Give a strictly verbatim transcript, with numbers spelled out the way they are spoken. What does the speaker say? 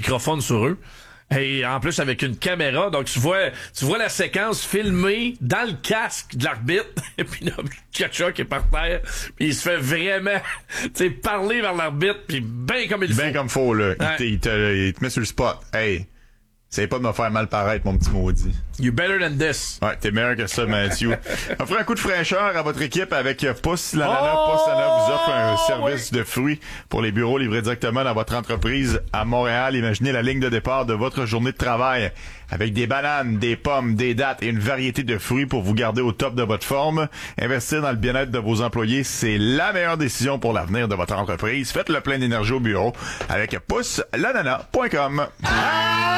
microphone sur eux. Et en plus avec une caméra, donc tu vois tu vois la séquence filmée dans le casque de l'arbitre, et puis là, Tkachuk est par terre, puis il se fait vraiment tu sais parler vers l'arbitre, puis ben comme il faut. Ben comme faut, là. Ouais. Il, te, il, te, il te met sur le spot. Hey, c'est pas de me faire mal paraître, mon petit maudit. You better than this. Ouais, t'es meilleur que ça, Mathieu. Offrez un coup de fraîcheur à votre équipe avec Pousse l'ananas. Oh! Pousse l'ananas vous offre un Oui. service de fruits pour les bureaux livrés directement dans votre entreprise à Montréal. Imaginez la ligne de départ de votre journée de travail avec des bananes, des pommes, des dattes et une variété de fruits pour vous garder au top de votre forme. Investir dans le bien-être de vos employés, c'est la meilleure décision pour l'avenir de votre entreprise. Faites le plein d'énergie au bureau avec pousse l'ananas point com.